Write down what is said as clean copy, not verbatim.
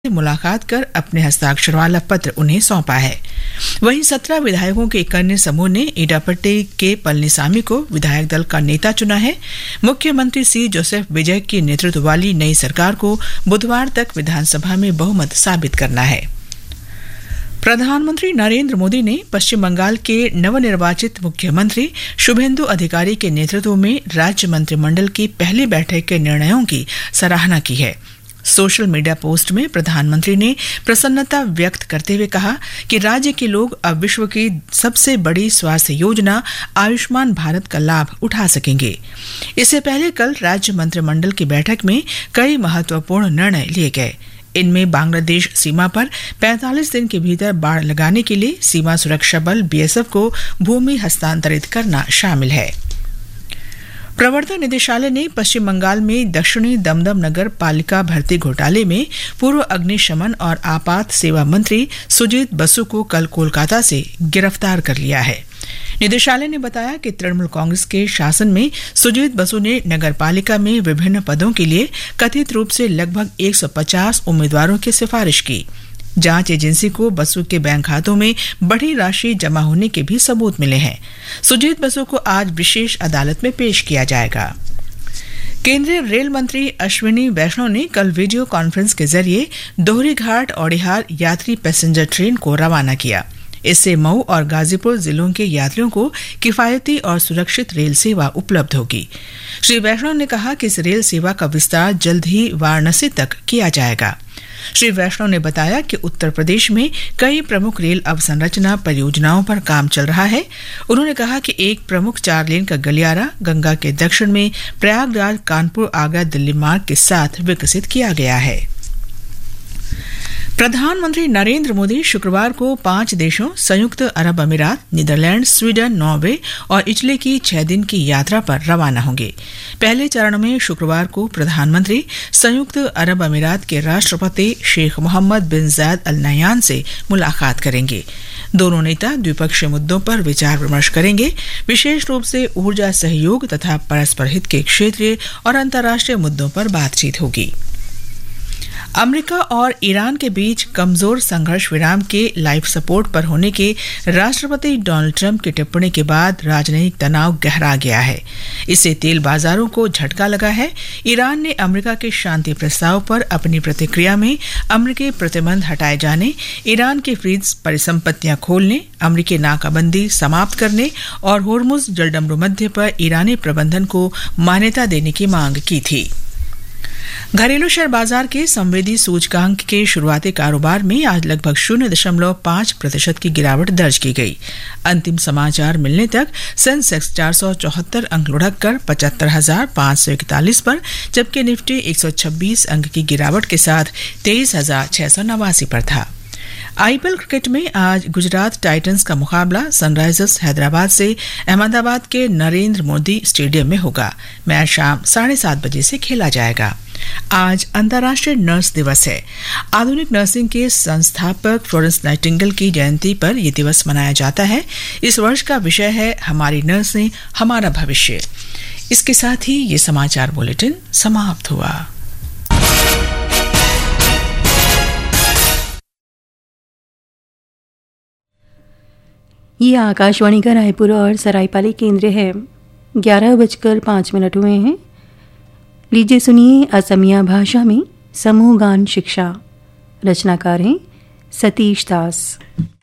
मुलाकात कर अपने हस्ताक्षर वाला पत्र उन्हें सौंपा है। वहीं 17 विधायकों के एक अन्य समूह ने एडापट्टी के पलनीसामी को विधायक दल का नेता चुना है। मुख्यमंत्री सी जोसेफ विजय के नेतृत्व वाली नई सरकार को बुधवार तक विधानसभा में बहुमत साबित करना है। प्रधानमंत्री नरेंद्र मोदी ने पश्चिम बंगाल के नवनिर्वाचित मुख्यमंत्री शुभेंदु अधिकारी के नेतृत्व में राज्य मंत्रिमंडल की पहली बैठक के निर्णयों की सराहना की है। सोशल मीडिया पोस्ट में प्रधानमंत्री ने प्रसन्नता व्यक्त करते हुए कहा कि राज्य के लोग अब विश्व की सबसे बड़ी स्वास्थ्य योजना आयुष्मान भारत का लाभ उठा सकेंगे। इससे पहले कल राज्य मंत्रिमंडल की बैठक में कई महत्वपूर्ण निर्णय लिए गए। इनमें बांग्लादेश सीमा पर 45 दिन के भीतर बाड़ लगाने के लिए सीमा सुरक्षा बल बीएसएफ को भूमि हस्तांतरित करना शामिल है। प्रवर्तन निदेशालय ने पश्चिम बंगाल में दक्षिणी दमदम नगर पालिका भर्ती घोटाले में पूर्व अग्निशमन और आपात सेवा मंत्री सुजीत बसु को कल कोलकाता से गिरफ्तार कर लिया है। निदेशालय ने बताया कि तृणमूल कांग्रेस के शासन में सुजीत बसु ने नगर पालिका में विभिन्न पदों के लिए कथित रूप से लगभग 150 उम्मीदवारों की सिफारिश की। जांच एजेंसी को बसु के बैंक खातों में बड़ी राशि जमा होने के भी सबूत मिले हैं। सुजीत बसु को आज विशेष अदालत में पेश किया जाएगा। केंद्रीय रेल मंत्री अश्विनी वैष्णव ने कल वीडियो कॉन्फ्रेंस के जरिए दोहरीघाट औड़िहार यात्री पैसेंजर ट्रेन को रवाना किया। इससे मऊ और गाजीपुर जिलों के यात्रियों को किफायती और सुरक्षित रेल सेवा उपलब्ध होगी। श्री वैष्णव ने कहा कि इस रेल सेवा का विस्तार जल्द ही वाराणसी तक किया जाएगा। श्री वैष्णव ने बताया कि उत्तर प्रदेश में कई प्रमुख रेल अवसंरचना परियोजनाओं पर काम चल रहा है। उन्होंने कहा कि एक प्रमुख 4 लेन का गलियारा गंगा के दक्षिण में प्रयागराज कानपुर आगरा दिल्ली मार्ग के साथ विकसित किया गया है। प्रधानमंत्री नरेंद्र मोदी शुक्रवार को 5 देशों संयुक्त अरब अमीरात, नीदरलैंड, स्वीडन, नॉर्वे और इटली की 6 दिन की यात्रा पर रवाना होंगे। पहले चरण में शुक्रवार को प्रधानमंत्री संयुक्त अरब अमीरात के राष्ट्रपति शेख मोहम्मद बिन जायद अल नहयान से मुलाकात करेंगे। दोनों नेता द्विपक्षीय मुद्दों पर विचार विमर्श करेंगे। विशेष रूप से ऊर्जा सहयोग तथा परस्पर हित के क्षेत्रीय और अंतर्राष्ट्रीय मुद्दों पर बातचीत होगी। अमेरिका और ईरान के बीच कमजोर संघर्ष विराम के लाइफ सपोर्ट पर होने के राष्ट्रपति डोनाल्ड ट्रंप की टिप्पणी के बाद राजनयिक तनाव गहरा गया है। इससे तेल बाजारों को झटका लगा है। ईरान ने अमेरिका के शांति प्रस्ताव पर अपनी प्रतिक्रिया में अमेरिकी प्रतिबंध हटाए जाने, ईरान की फ्रीज परिसंपत्तियां खोलने, अमेरिकी नाकाबंदी समाप्त करने और होर्मुज जलडमरू मध्य पर ईरानी प्रबंधन को मान्यता देने की मांग की थी। घरेलू शेयर बाजार के संवेदी सूचकांक के शुरुआती कारोबार में आज लगभग 0.5% की गिरावट दर्ज की गई। अंतिम समाचार मिलने तक सेंसेक्स 474 अंक लुढ़ककर 75,541 पर, जबकि निफ्टी 126 अंक की गिरावट के साथ 23,689 पर था। आईपीएल क्रिकेट में आज गुजरात टाइटंस का मुकाबला सनराइजर्स हैदराबाद से अहमदाबाद के नरेंद्र मोदी स्टेडियम में होगा। मैच शाम 7:30 बजे से खेला जाएगा। आज अंतर्राष्ट्रीय नर्स दिवस है। आधुनिक नर्सिंग के संस्थापक फ्लोरेंस नाइटिंगेल की जयंती पर यह दिवस मनाया जाता है। इस वर्ष का विषय है हमारी नर्सें हमारा भविष्य। इसके साथ ही ये समाचार बुलेटिन समाप्त हुआ। ये आकाशवाणी का रायपुर और सरायपाली केंद्र है। 11:05 हुए हैं। लीजिए सुनिए असमिया भाषा में समूह गान शिक्षा। रचनाकार हैं सतीश दास।